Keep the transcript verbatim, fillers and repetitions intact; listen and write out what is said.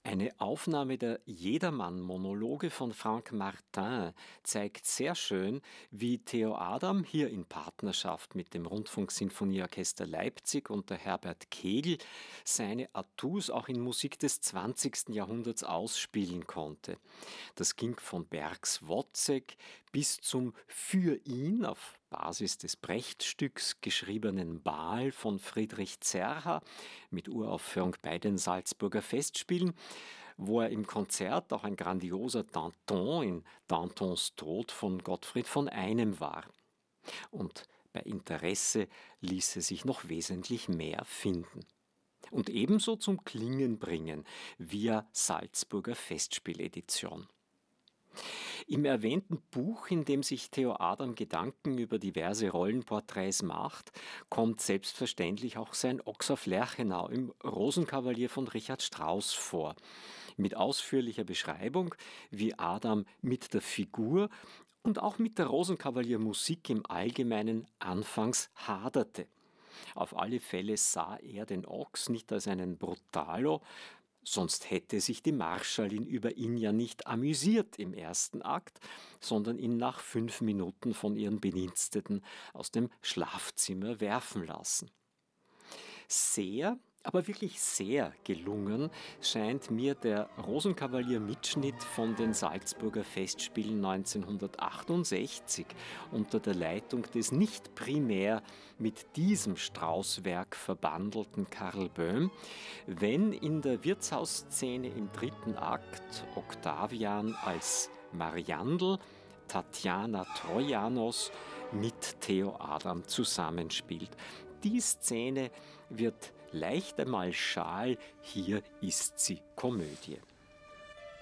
Eine Aufnahme der Jedermann-Monologe von Franck Martin zeigt sehr schön, wie Theo Adam hier in Partnerschaft mit dem Rundfunksinfonieorchester Leipzig unter Herbert Kegel seine Atouts auch in Musik des zwanzigsten Jahrhunderts ausspielen konnte. Das ging von Bergs Wozzeck bis zum für ihn auf Basis des Brecht-Stücks geschriebenen Baal von Friedrich Zerha mit Uraufführung bei den Salzburger Festspielen, wo er im Konzert auch ein grandioser Danton in Dantons Tod von Gottfried von Einem war. Und bei Interesse ließe sich noch wesentlich mehr finden. Und ebenso zum Klingen bringen via Salzburger Festspieledition. Im erwähnten Buch, in dem sich Theo Adam Gedanken über diverse Rollenporträts macht, kommt selbstverständlich auch sein Ochs auf Lerchenau im Rosenkavalier von Richard Strauss vor, mit ausführlicher Beschreibung, wie Adam mit der Figur und auch mit der Rosenkavalier-Musik im Allgemeinen anfangs haderte. Auf alle Fälle sah er den Ochs nicht als einen Brutalo, sonst hätte sich die Marschallin über ihn ja nicht amüsiert im ersten Akt, sondern ihn nach fünf Minuten von ihren Bediensteten aus dem Schlafzimmer werfen lassen. Sehr, aber wirklich sehr gelungen scheint mir der Rosenkavalier-Mitschnitt von den Salzburger Festspielen neunzehnhundertachtundsechzig unter der Leitung des nicht primär mit diesem Strauss-Werk verbandelten Karl Böhm, wenn in der Wirtshausszene im dritten Akt Octavian als Mariandel, Tatjana Trojanos mit Theo Adam zusammenspielt. Die Szene wird leicht einmal schal, hier ist sie Komödie.